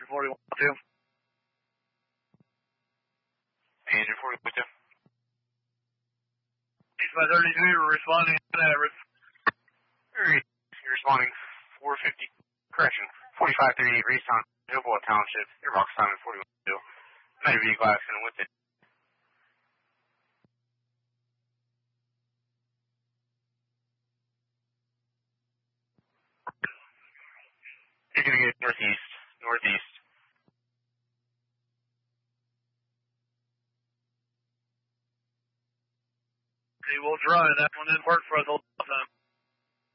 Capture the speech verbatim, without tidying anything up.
forty-one two. Andrew forty-one two. East by thirty-three, we're responding on average. You're responding four fifty, correction, forty-five thirty-eight Raystown, Hillboa Township, Airbox Simon forty-one two. Motor vehicle accident with it. You're going to get northeast, northeast. Okay, we'll try that one in work for us.